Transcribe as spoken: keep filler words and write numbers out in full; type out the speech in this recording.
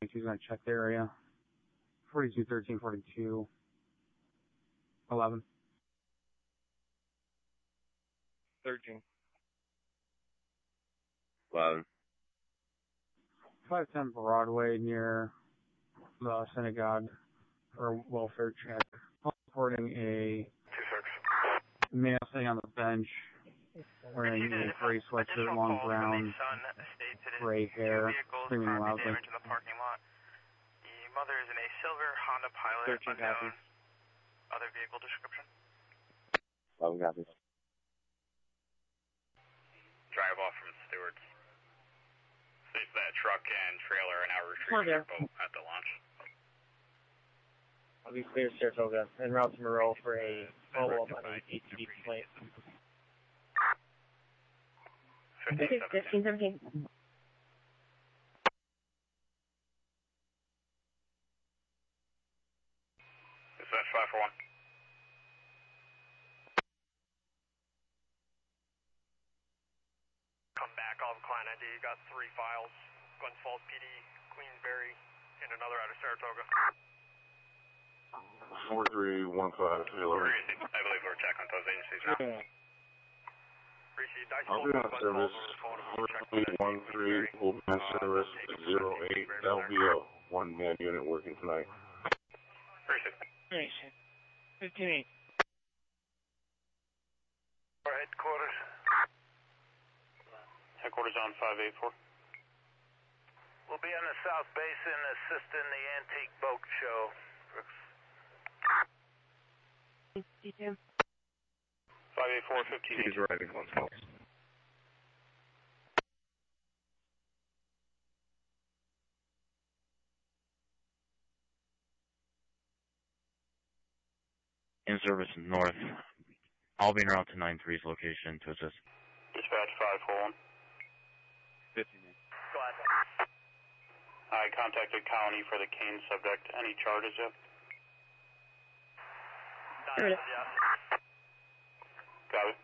He's going to check the area. forty-two thirteen, forty-two eleven. thirteen. eleven. five ten Broadway near the synagogue for welfare check. Reporting a male sitting on the bench wearing a gray sweatshirt, long brown, gray hair, screaming loudly. In the parking lot. The mother is in a silver Honda Pilot. thirteen copies. Other vehicle description. eleven copies. Drive off from Stewart's. Safe that truck and trailer are now retrieving their boat at the launch. I'll be clear, Saratoga, en route to Moreau for a follow-up on a A T V complaint. fifteen seventeen. Dispatch five four one. Come back off client I D. You got three files. Glens Falls P D, Queensbury, and another out of Saratoga. four three one five, hello. I believe we're checking those agencies now. I'll be on service. four three one three, will be on service zero eight L V O. One man unit working tonight. Nice. fifteen eight. Headquarters. Headquarters on five eight four. We'll be on the South Basin assisting the Antique Boat Show. five eight four, fifteen eight. He's riding one false. In service north. I'll be en route to nine three's location to assist. Dispatch five four one. fifteen eight. Go ahead. I contacted county for the cane subject. Any charges yet? Not yet. Got it.